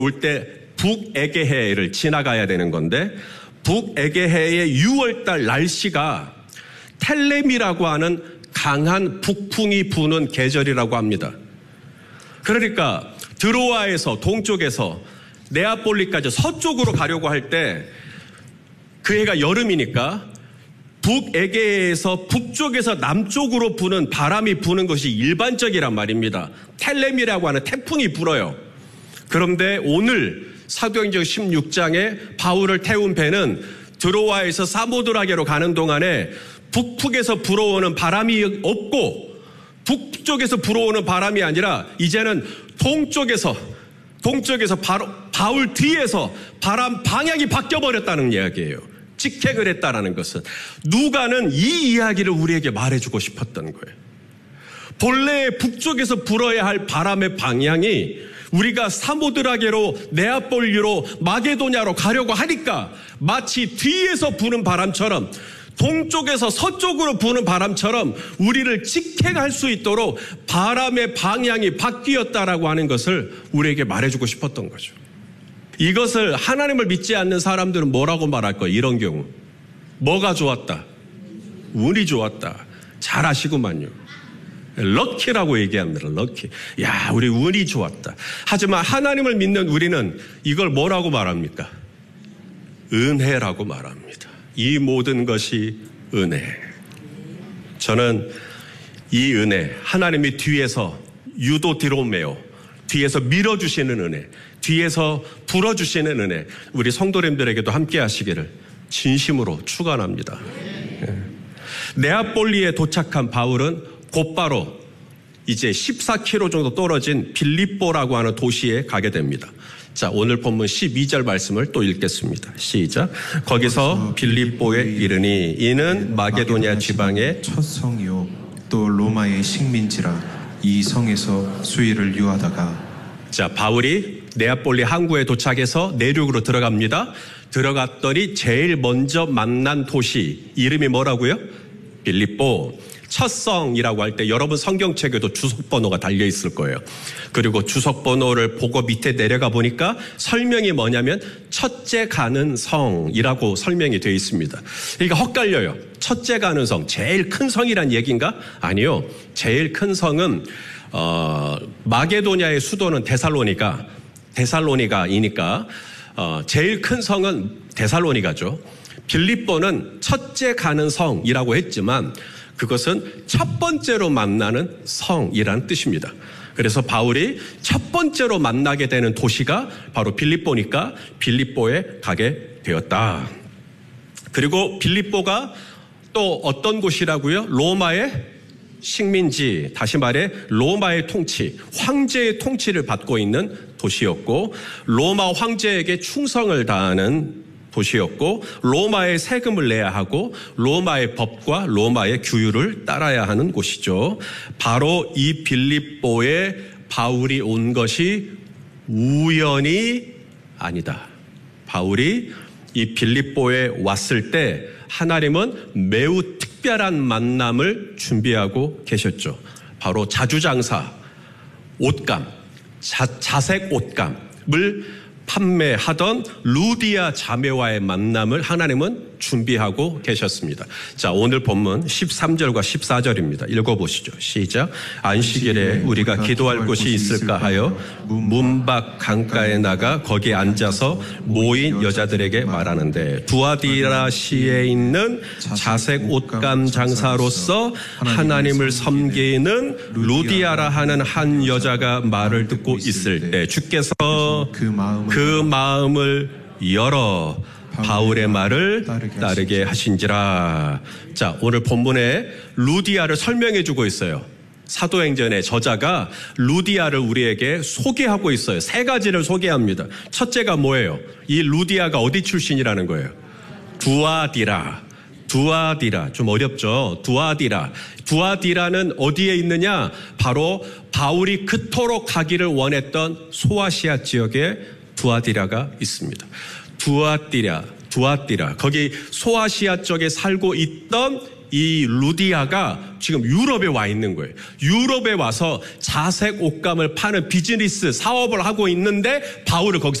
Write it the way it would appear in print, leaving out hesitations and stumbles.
올 때 북에게해를 지나가야 되는 건데 북에게해의 6월달 날씨가 텔렘이라고 하는 강한 북풍이 부는 계절이라고 합니다. 그러니까 드로아에서 동쪽에서 네아폴리까지 서쪽으로 가려고 할 때 그 해가 여름이니까 북에게해에서 북쪽에서 남쪽으로 부는 바람이 부는 것이 일반적이란 말입니다. 텔렘이라고 하는 태풍이 불어요. 그런데 오늘 사도행전 16장에 바울을 태운 배는 드로아에서 사모드라게로 가는 동안에 북쪽에서 불어오는 바람이 없고 북쪽에서 불어오는 바람이 아니라 이제는 동쪽에서 바로 바울 뒤에서 바람 방향이 바뀌어버렸다는 이야기예요. 직행을 했다라는 것은 누가는 이 이야기를 우리에게 말해주고 싶었던 거예요. 본래 북쪽에서 불어야 할 바람의 방향이 우리가 사모드라게로 네아폴리로 마게도냐로 가려고 하니까 마치 뒤에서 부는 바람처럼 동쪽에서 서쪽으로 부는 바람처럼 우리를 직행할 수 있도록 바람의 방향이 바뀌었다라고 하는 것을 우리에게 말해주고 싶었던 거죠. 이것을 하나님을 믿지 않는 사람들은 뭐라고 말할 거예요? 이런 경우. 뭐가 좋았다? 운이 좋았다. 잘 아시구만요. 럭키라고 얘기합니다. 럭키. 야, 우리 운이 좋았다. 하지만 하나님을 믿는 우리는 이걸 뭐라고 말합니까? 은혜라고 말합니다. 이 모든 것이 은혜. 저는 이 은혜, 하나님이 뒤에서 유도디로메오, 뒤에서 밀어주시는 은혜, 뒤에서 불어주시는 은혜, 우리 성도님들에게도 함께 하시기를 진심으로 축원합니다. 네아폴리에 도착한 바울은 곧바로 이제 14km 정도 떨어진 빌립보라고 하는 도시에 가게 됩니다. 자, 오늘 본문 12절 말씀을 또 읽겠습니다. 시작. 거기서 빌립보에 이르니 이는 마게도냐 지방의 첫 성이요 또 로마의 식민지라 이 성에서 수일을 유하다가. 자, 바울이 네아폴리 항구에 도착해서 내륙으로 들어갑니다. 들어갔더니 제일 먼저 만난 도시 이름이 뭐라고요? 빌립보. 첫 성이라고 할 때 여러분 성경책에도 주석번호가 달려 있을 거예요. 그리고 주석번호를 보고 밑에 내려가 보니까 설명이 뭐냐면 첫째 가는 성이라고 설명이 되어 있습니다. 그러니까 헛갈려요. 첫째 가는 성, 제일 큰 성이란 얘기인가? 아니요. 제일 큰 성은 마게도냐의 수도는 데살로니가이니까 제일 큰 성은 데살로니가죠. 빌립보는 첫째 가는 성이라고 했지만 그것은 첫 번째로 만나는 성이라는 뜻입니다. 그래서 바울이 첫 번째로 만나게 되는 도시가 바로 빌립보니까 빌립보에 가게 되었다. 그리고 빌립보가 또 어떤 곳이라고요? 로마의 식민지, 다시 말해 로마의 통치, 황제의 통치를 받고 있는 도시였고 로마 황제에게 충성을 다하는 도시였고 로마의 세금을 내야 하고 로마의 법과 로마의 규율을 따라야 하는 곳이죠. 바로 이 빌립보에 바울이 온 것이 우연이 아니다. 바울이 이 빌립보에 왔을 때 하나님은 매우 특별한 만남을 준비하고 계셨죠. 바로 자주장사, 옷감, 자색 옷감을 판매하던 루디아 자매와의 만남을 하나님은 준비하고 계셨습니다. 자, 오늘 본문 13절과 14절입니다. 읽어보시죠. 시작. 안식일에 우리가 기도할 곳이 있을까 하여 문 밖 강가에 나가 거기 앉아서 모인 여자들에게 말하는데 두아디라시에 있는 자색 옷감 장사로서 하나님을 섬기는 루디아라 하는 한 여자가 말을 듣고 있을 때 주께서 그 마음을 열어 바울의 말을 따르게 하신지라. 자, 오늘 본문에 루디아를 설명해 주고 있어요. 사도행전의 저자가 루디아를 우리에게 소개하고 있어요. 세 가지를 소개합니다. 첫째가 뭐예요? 이 루디아가 어디 출신이라는 거예요? 두아디라. 좀 어렵죠? 두아디라는 어디에 있느냐? 바로 바울이 그토록 가기를 원했던 소아시아 지역에 두아디라가 있습니다. 두아디라. 거기 소아시아 쪽에 살고 있던 이 루디아가 지금 유럽에 와 있는 거예요. 유럽에 와서 자색 옷감을 파는 비즈니스 사업을 하고 있는데 바울을 거기서